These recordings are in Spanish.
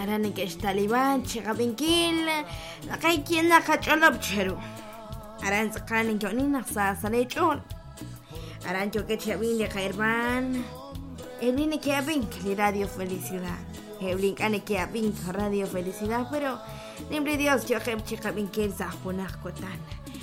arani que es talibán chigabinkil nakay quien nakacholop cheru aran sakanin jonin sasane chol aran yo que chabin de cairban Eblin que abink Radio Felicidad Eblin que abink Radio Felicidad pero nimbre Dios yo que chigabinkil sajunak kotan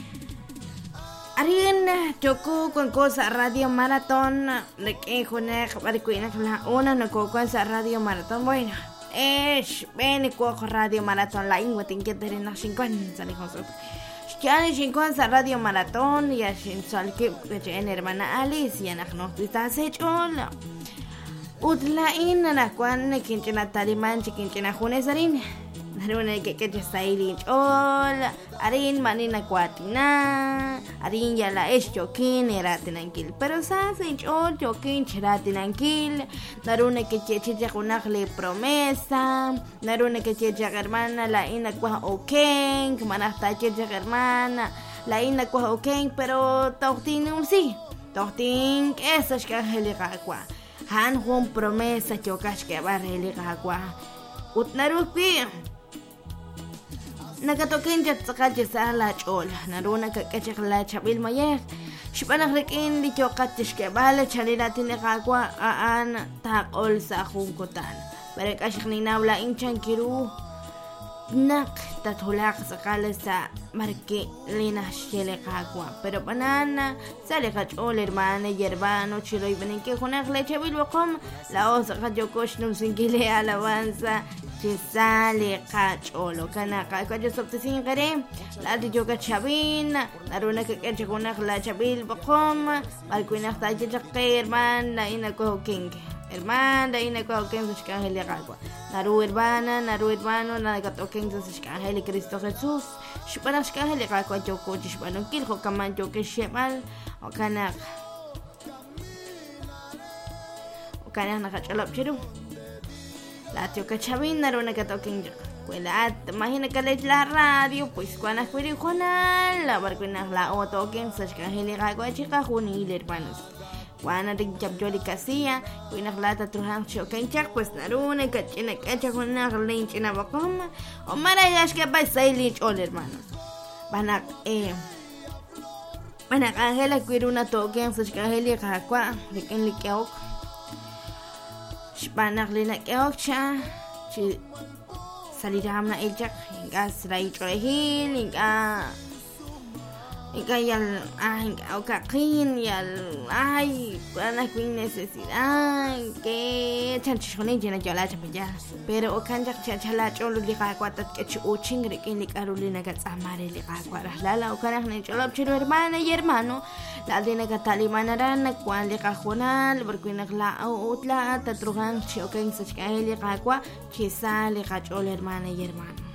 Arin choco con cosa Radio Maratón de que jone barikuina la una no con sa Radio Maratón bueno ven con Radio Maratón la ingua tinque de na 50 sale nosotros ya ni 50 Radio Maratón y así sal que en hermana Alicia nos está hecho utla in na kwan kinchina taliman chikinchina junesarin narune que sailin ol arin manina kwatina arin ya la es chokin era tinankil pero sa se ol chokin chera tinankil narune que cheche kunakle promesa narune que cheche hermana la ina kwa oken manasta cheche hermana la ina kwa oken pero tohtin sí tohtin esas que heliga kwa han hon promesa chokash que va heliga kwa utnarupi Nakatokin jat sakaje sa la chol naruna ka kachak la chabil mayer shibana rekin di chokat tishke bala chalila tinekakwa aan takol sa khungkotan pero kashik ni nawla inchan kiru nak tatulak sakala sa marke lina shele kakwa pero banana sale kachol hermana yerbano chiloy benike kunak la chabil wakom la osa kajokosh num singile alabanza que sale cacholo cana cacho soptesin gare la de yoga chabin naruna que cacho con la chabil bacom balcuina está ya herman la ina co king herman la ina co king se cangel agua naru hermano na gato king se cangel Cristo Jesús shpana cangel agua yo co shpano kil ho kaman yo que shemal o cana na cacholo chiru la tío Cachavin naruna que toquen yo cuela imagina que le la radio pues cuando fui jonal la barcuina la o toquen se cangeli agua chica junil hermanos cuando de jabjoli casia cuina la tatruhan choquen chak pues naruna que tiene que echar una link en abacom o maravillas que va sailich ol hermanos van a Angela cuida una toquen se cangeli agua de quien le quedó Spanarlina keokcha chi saliramna ejak gas rai trehil inga yal inga clean yal ana queen necesidad que chanchone jena jala chapya pero okanja chala cholo li qaquatat ke chu chingre ke li Carolina ga tsamare li qaqara la okana ne cholo chiru hermana y hermano la dina ga talimana ran kwan li qajunal barkuina la utla tatrugan choken sachka li qaqwa chi sale qachol hermana y hermano